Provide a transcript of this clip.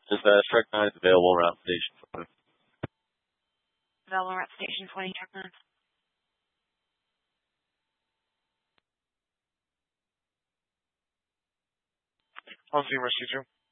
Is Shrek 9 available around Station 20? Available around Station 20, Shrek 9. On Zero C2.